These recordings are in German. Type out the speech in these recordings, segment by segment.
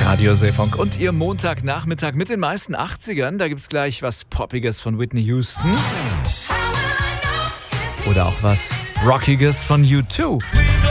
Radio Seefunk und ihr Montagnachmittag mit den meisten 80ern. Da gibt's gleich was Poppiges von Whitney Houston. Oder auch was Rockiges von U2.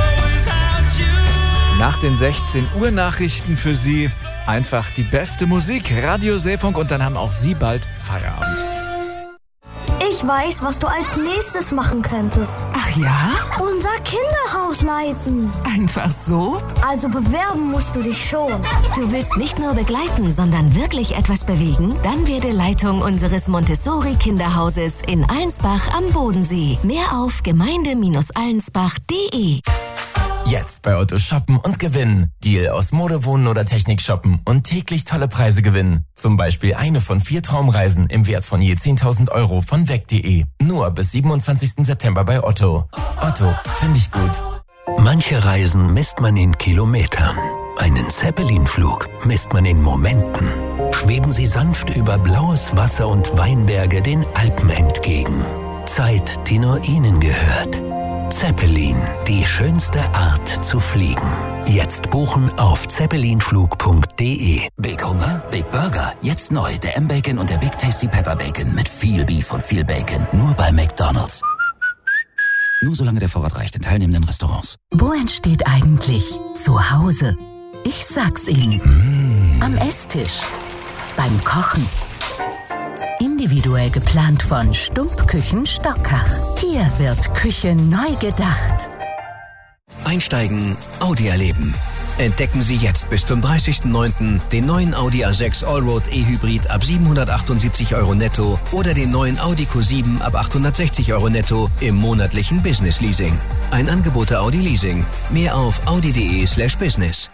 Nach den 16 Uhr Nachrichten für Sie einfach die beste Musik. Radio Seefunk und dann haben auch Sie bald Feierabend. Ich weiß, was du als nächstes machen könntest. Ach ja? Unser Kinderhaus leiten. Einfach so? Also bewerben musst du dich schon. Du willst nicht nur begleiten, sondern wirklich etwas bewegen? Dann werde Leitung unseres Montessori-Kinderhauses in Allensbach am Bodensee. Mehr auf gemeinde-allensbach.de. Jetzt bei Otto shoppen und gewinnen. Deal aus Mode, Wohnen oder Technik shoppen und täglich tolle Preise gewinnen. Zum Beispiel eine von 4 Traumreisen im Wert von je 10.000 Euro von weg.de. Nur bis 27. September bei Otto. Otto, finde ich gut. Manche Reisen misst man in Kilometern. Einen Zeppelin-Flug misst man in Momenten. Schweben Sie sanft über blaues Wasser und Weinberge den Alpen entgegen. Zeit, die nur Ihnen gehört. Zeppelin, die schönste Art zu fliegen. Jetzt buchen auf zeppelinflug.de. Big Hunger, Big Burger. Jetzt neu der M-Bacon und der Big Tasty Pepper Bacon mit viel Beef und viel Bacon. Nur bei McDonald's. Nur solange der Vorrat reicht in teilnehmenden Restaurants. Wo entsteht eigentlich Zuhause? Ich sag's Ihnen. Am Esstisch. Beim Kochen. Individuell geplant von Stumpfküchen Stockkach. Hier wird Küche neu gedacht. Einsteigen, Audi erleben. Entdecken Sie jetzt bis zum 30.09. den neuen Audi A6 Allroad E-Hybrid ab 778 Euro netto oder den neuen Audi Q7 ab 860 Euro netto im monatlichen Business Leasing. Ein Angebot der Audi Leasing. Mehr auf audi.de/business.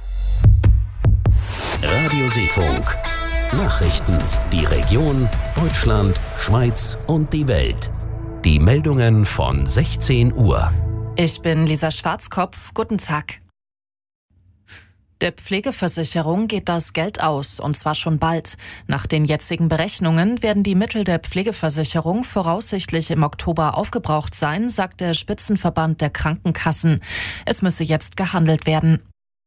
Radio Seefunk. Nachrichten, die Region, Deutschland, Schweiz und die Welt. Die Meldungen von 16 Uhr. Ich bin Lisa Schwarzkopf. Guten Tag. Der Pflegeversicherung geht das Geld aus, und zwar schon bald. Nach den jetzigen Berechnungen werden die Mittel der Pflegeversicherung voraussichtlich im Oktober aufgebraucht sein, sagt der Spitzenverband der Krankenkassen. Es müsse jetzt gehandelt werden.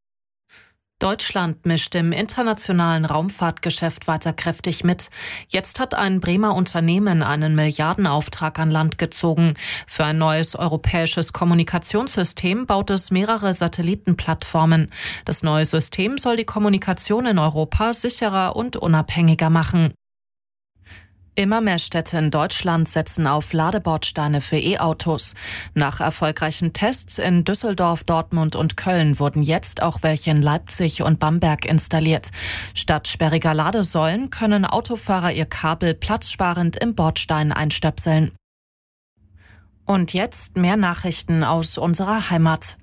Deutschland mischt im internationalen Raumfahrtgeschäft weiter kräftig mit. Jetzt hat ein Bremer Unternehmen einen Milliardenauftrag an Land gezogen. Für ein neues europäisches Kommunikationssystem baut es mehrere Satellitenplattformen. Das neue System soll die Kommunikation in Europa sicherer und unabhängiger machen. Immer mehr Städte in Deutschland setzen auf Ladebordsteine für E-Autos. Nach erfolgreichen Tests in Düsseldorf, Dortmund und Köln wurden jetzt auch welche in Leipzig und Bamberg installiert. Statt sperriger Ladesäulen können Autofahrer ihr Kabel platzsparend im Bordstein einstöpseln. Und jetzt mehr Nachrichten aus unserer Heimat.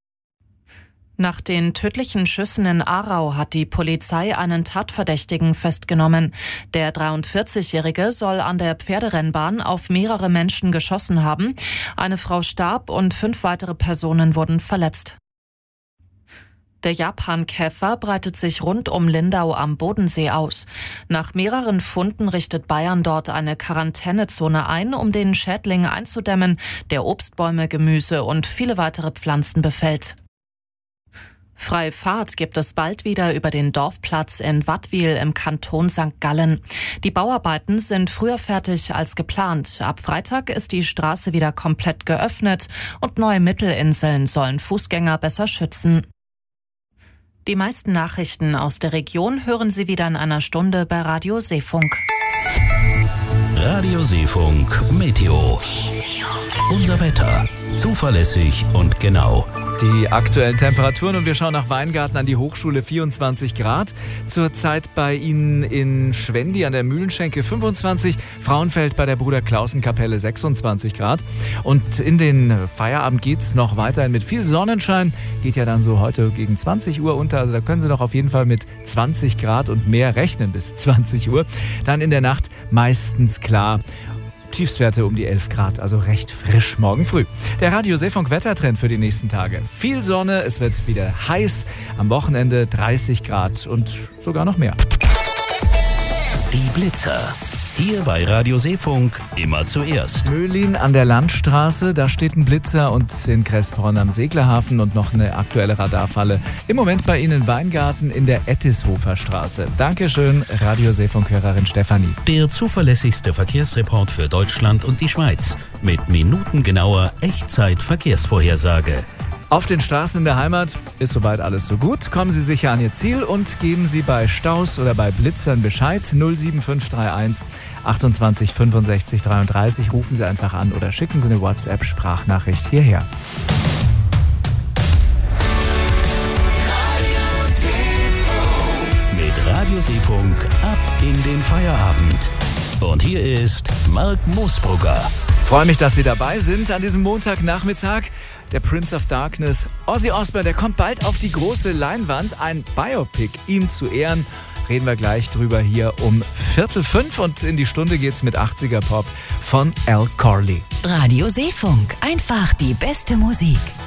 Nach den tödlichen Schüssen in Aarau hat die Polizei einen Tatverdächtigen festgenommen. Der 43-Jährige soll an der Pferderennbahn auf mehrere Menschen geschossen haben. Eine Frau starb und 5 weitere Personen wurden verletzt. Der Japankäfer breitet sich rund um Lindau am Bodensee aus. Nach mehreren Funden richtet Bayern dort eine Quarantänezone ein, um den Schädling einzudämmen, der Obstbäume, Gemüse und viele weitere Pflanzen befällt. Freie Fahrt gibt es bald wieder über den Dorfplatz in Wattwil im Kanton St. Gallen. Die Bauarbeiten sind früher fertig als geplant. Ab Freitag ist die Straße wieder komplett geöffnet und neue Mittelinseln sollen Fußgänger besser schützen. Die meisten Nachrichten aus der Region hören Sie wieder in einer Stunde bei Radio Seefunk. Radio Seefunk Meteo. Unser Wetter. Zuverlässig und genau. Die aktuellen Temperaturen und wir schauen nach Weingarten an die Hochschule, 24 Grad. Zurzeit bei Ihnen in Schwendi an der Mühlenschenke 25, Frauenfeld bei der Bruder-Klausen-Kapelle 26 Grad. Und in den Feierabend geht's noch weiterhin mit viel Sonnenschein. Geht ja dann so heute gegen 20 Uhr unter, also da können Sie noch auf jeden Fall mit 20 Grad und mehr rechnen bis 20 Uhr. Dann in der Nacht meistens klar. Tiefstwerte um die 11 Grad, also recht frisch morgen früh. Der Radio Seefunk Wettertrend für die nächsten Tage. Viel Sonne, es wird wieder heiß. Am Wochenende 30 Grad und sogar noch mehr. Die Blitzer. Hier bei Radio Seefunk immer zuerst. Möhlin an der Landstraße, da steht ein Blitzer, und in Kressbronn am Seglerhafen und noch eine aktuelle Radarfalle. Im Moment bei Ihnen in Weingarten in der Ettishofer Straße. Dankeschön, Radio Seefunk-Hörerin Stefanie. Der zuverlässigste Verkehrsreport für Deutschland und die Schweiz. Mit minutengenauer Echtzeit-Verkehrsvorhersage. Auf den Straßen in der Heimat ist soweit alles so gut. Kommen Sie sicher an Ihr Ziel und geben Sie bei Staus oder bei Blitzern Bescheid. 07531 28 65 33. Rufen Sie einfach an oder schicken Sie eine WhatsApp-Sprachnachricht hierher. Mit Radio Seefunk ab in den Feierabend. Und hier ist Mark Moosbrugger. Freue mich, dass Sie dabei sind an diesem Montagnachmittag. Der Prince of Darkness, Ozzy Osbourne, der kommt bald auf die große Leinwand. Ein Biopic ihm zu Ehren. Reden wir gleich drüber hier um 4:45 und in die Stunde geht's mit 80er Pop von Al Corley. Radio Seefunk, einfach die beste Musik.